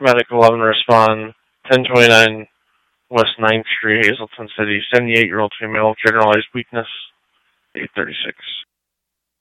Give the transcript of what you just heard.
Medical 11 respond. 1029 West 9th Street, Hazleton City. 78-year-old female, generalized weakness. 836.